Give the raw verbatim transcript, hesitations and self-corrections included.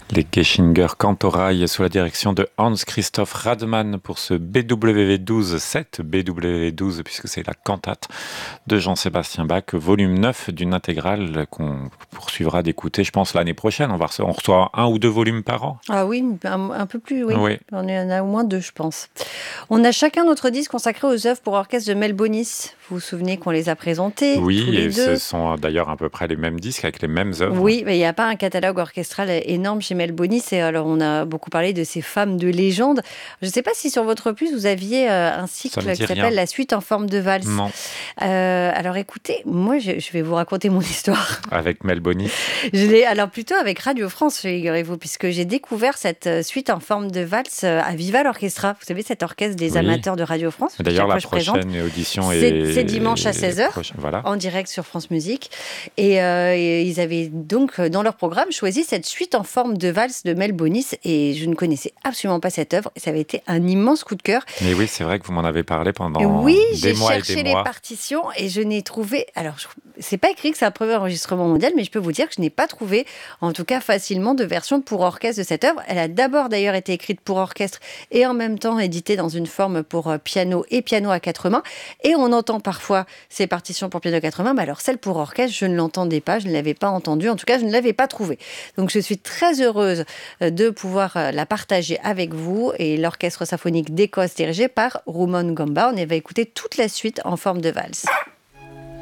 Les Geschinger Cantorailles sous la direction de Hans-Christoph Radmann pour ce B W V douze sept, B W V douze puisque c'est la cantate de Jean-Sébastien Bach, volume neuf d'une intégrale qu'on poursuivra d'écouter, je pense, l'année prochaine. On, va rece- on reçoit un ou deux volumes par an. Ah oui, un, un peu plus, oui. Oui. On en a au moins deux, je pense. On a chacun notre disque consacré aux œuvres pour orchestre de Mel Bonis. Vous vous souvenez qu'on les a présentés tous Oui, les et deux. ce sont d'ailleurs à peu près les mêmes disques avec les mêmes œuvres. Oui, mais il n'y a pas un catalogue orchestral énorme chez Mel Bonis. Et alors, on a beaucoup parlé de ces femmes de légende. Je ne sais pas si sur votre opus, vous aviez euh, un cycle Ça me dit qui rien. s'appelle La Suite en forme de valse. Non, Euh, alors, écoutez, moi, je, je vais vous raconter mon histoire. avec Mel Bonis. Je l'ai, alors plutôt avec Radio France, figurez-vous, puisque j'ai découvert cette euh, suite en forme de valse euh, à Viva l'Orchestra. Vous savez, cet orchestre des Oui. amateurs de Radio France. D'ailleurs, chaque la fois, je présente. prochaine audition C'est, est... c'est dimanche à seize heures, prochaine- Voilà. en direct sur France Musique. Et, euh, et ils avaient donc, euh, dans leur programme, choisi cette suite en forme de valse de Mel Bonis. Et je ne connaissais absolument pas cette œuvre. Et ça avait été un immense coup de cœur. Mais oui, c'est vrai que vous m'en avez parlé pendant Et oui, des j'ai mois et cherché des les mois. partitions et je n'ai trouvé. Alors, je- c'est pas écrit que c'est un premier enregistrement mondial, mais je peux vous dire que je n'ai pas trouvé, en tout cas facilement, de version pour orchestre de cette œuvre. Elle a d'abord d'ailleurs été écrite pour orchestre et en même temps éditée dans une forme pour euh, piano et piano à quatre mains. Et on entend parfois ces partitions pour piano à quatre mains, mais alors celle pour orchestre, je ne l'entendais pas, je ne l'avais pas entendue, en tout cas, je ne l'avais pas trouvée. Donc, je suis très heureuse euh, de pouvoir euh, la partager avec vous et l'orchestre symphonique d'Écosse dirigé par Rumon Gamba. On va écouter toute la suite en forme de valse.